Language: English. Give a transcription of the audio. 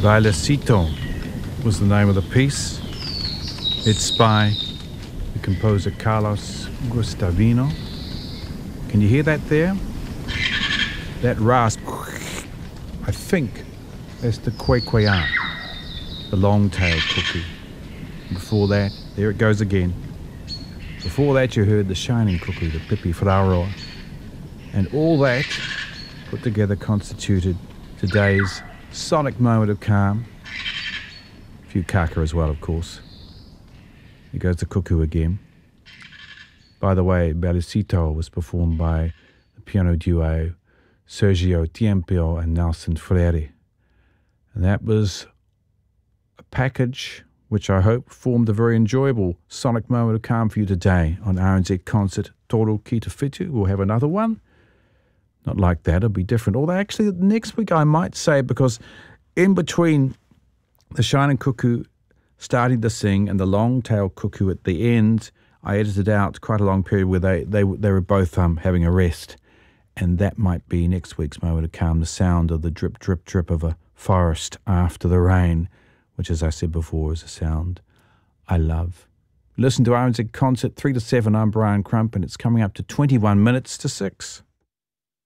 Bailecito was the name of the piece. It's by the composer Carlos Guastavino. Can you hear that there? That rasp, I think that's the quequeya, the long-tailed cuckoo. Before that, there it goes again. Before that you heard the shining cuckoo, the pipifraroa. And all that put together constituted today's sonic moment of calm. A few kaka as well, of course. Here goes the cuckoo again. By the way, Bailecito was performed by the piano duo Sergio Tiempo and Nelson Freire. And that was a package which I hope formed a very enjoyable sonic moment of calm for you today on RNZ Concert Toro Kita Whitu. We'll have another one. Not like that, it'll be different. Although actually next week I might say, because in between the shining cuckoo starting to sing and the long-tailed cuckoo at the end, I edited out quite a long period where they were both having a rest. And that might be next week's moment of calm, the sound of the drip, drip, drip of a forest after the rain, which, as I said before, is a sound I love. Listen to RNZ Concert 3 to 7. I'm Brian Crump, and it's coming up to 21 minutes to 6.